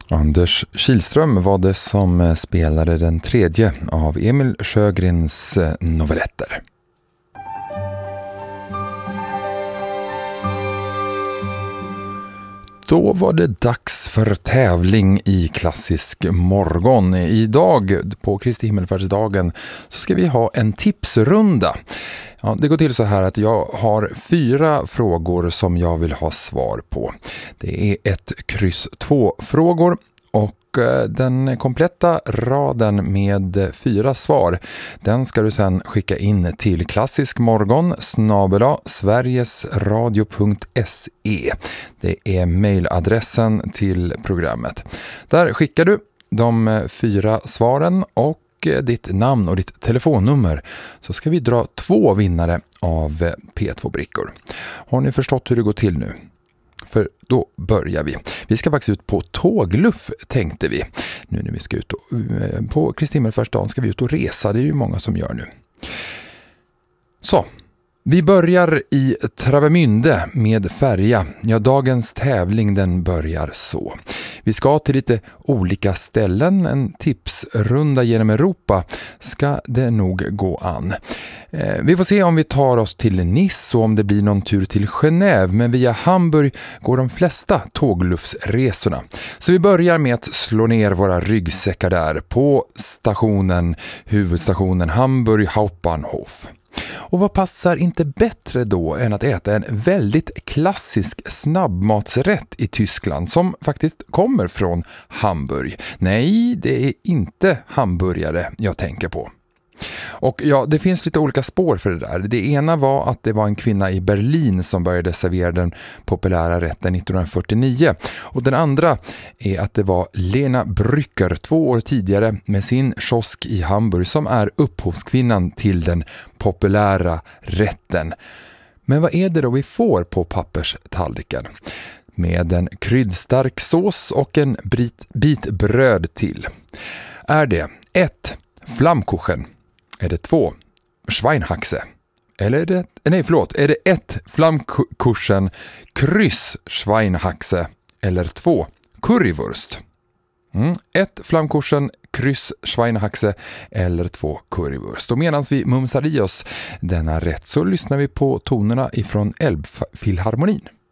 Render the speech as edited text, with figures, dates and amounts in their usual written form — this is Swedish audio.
Anders Kihlström var det som spelade den tredje av Emil Sjögrens novelletter. Då var det dags för tävling i klassisk morgon. Idag på Kristi himmelfärdsdagen så ska vi ha en tipsrunda. Ja, det går till så här att jag har 4 frågor som jag vill ha svar på. Det är 1 X 2 frågor och den kompletta raden med 4 svar, den ska du sedan skicka in till klassiskmorgon@sverigesradio.se. Det är mejladressen till programmet. Där skickar du de 4 svaren och ditt namn och ditt telefonnummer, så ska vi dra 2 vinnare av P2-brickor. Har ni förstått hur det går till nu? För då börjar vi. Vi ska faktiskt ut på tågluff, tänkte vi. Nu när vi ska ut på Kristi himmelfärdsdagen ska vi ut och resa. Det är ju många som gör nu. Så, vi börjar i Travemünde med färja. Ja, dagens tävling den börjar så. Vi ska till lite olika ställen. En tipsrunda genom Europa ska det nog gå an. Vi får se om vi tar oss till Nice och om det blir någon tur till Genève. Men via Hamburg går de flesta tågluffsresorna. Så vi börjar med att slå ner våra ryggsäckar där på huvudstationen Hamburg Hauptbahnhof. Och vad passar inte bättre då än att äta en väldigt klassisk snabbmatsrätt i Tyskland som faktiskt kommer från Hamburg? Nej, det är inte hamburgare jag tänker på. Och ja, det finns lite olika spår för det där. Det ena var att det var en kvinna i Berlin som började servera den populära rätten 1949. Och den andra är att det var Lena Brücker 2 år tidigare med sin kiosk i Hamburg som är upphovskvinnan till den populära rätten. Men vad är det då vi får på papperstallriken? Med en kryddstark sås och en bit bröd till. Är det 1. Flammkuchen? Är det 2 Schweinhaxe? Eller är det 1 Flammkuchen kryss Schweinhaxe eller 2 currywurst? 1 Flammkuchen kryss Schweinhaxe eller 2 currywurst. Och medan vi mumsar i oss denna rätt så lyssnar vi på tonerna ifrån Elbphilharmonin.